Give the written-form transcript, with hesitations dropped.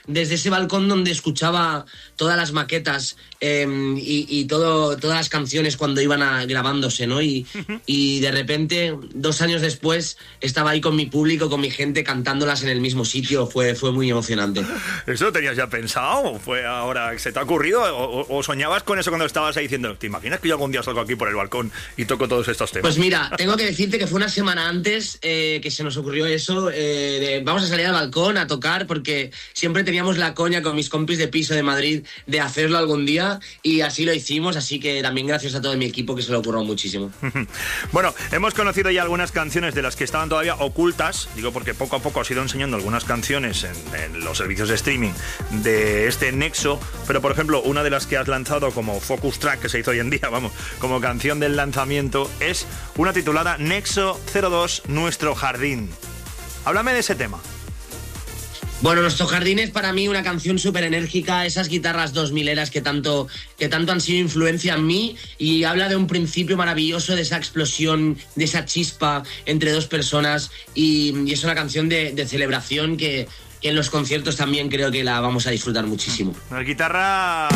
desde ese balcón donde escuchaba todas las maquetas y todas las canciones cuando iban grabándose, ¿no? Y de repente, 2 años después, estaba ahí con mi público, con mi gente, cantándolas en el mismo sitio. Fue muy emocionante. ¿Eso lo tenías ya pensado? ¿Fue ahora que se te ha ocurrido? ¿O soñabas con eso cuando estabas ahí diciendo, ¿te imaginas que yo algún día salgo aquí por el balcón y toco todos estos temas? Pues mira, tengo que decirte que fue una semana antes que se nos ocurrió eso, vamos a salir al balcón a tocar, porque siempre teníamos la coña con mis compis de piso de Madrid de hacerlo algún día, y así lo hicimos, así que también gracias a todo mi equipo, que se lo ocurrió muchísimo. Bueno, hemos conocido ya algunas canciones de las que estaban todavía ocultas, digo porque poco a poco has ido enseñando algunas canciones en los servicios de streaming de este Nexo, pero por ejemplo, una de las que has lanzado como focus track, que se hizo hoy en día, vamos, como canción del lanzamiento, es una titulada Nexo 02, Nuestro Jardín. Háblame de ese tema. Bueno, Nuestro Jardín es para mí una canción súper enérgica, esas guitarras 2000eras que tanto han sido influencia en mí, y habla de un principio maravilloso, de esa explosión, de esa chispa entre dos personas, y es una canción de celebración que en los conciertos también creo que la vamos a disfrutar muchísimo. La guitarra...